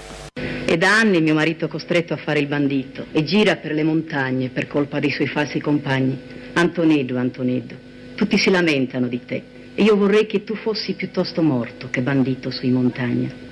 E da anni mio marito è costretto a fare il bandito e gira per le montagne per colpa dei suoi falsi compagni. Antoneddu, Antoneddu, tutti si lamentano di te e io vorrei che tu fossi piuttosto morto che bandito su in montagna.